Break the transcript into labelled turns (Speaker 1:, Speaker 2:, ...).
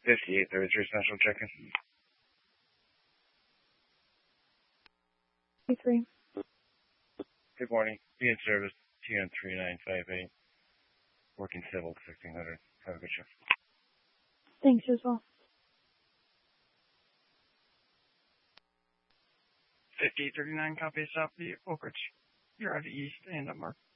Speaker 1: 5833 Central check-in.
Speaker 2: 3.
Speaker 1: Good morning. Be in service, TN 3958. Working civil, 1600. Have a good shift.
Speaker 2: Thanks as well.
Speaker 3: 5839, copy South Oak Ridge. You're out of East and up Mark.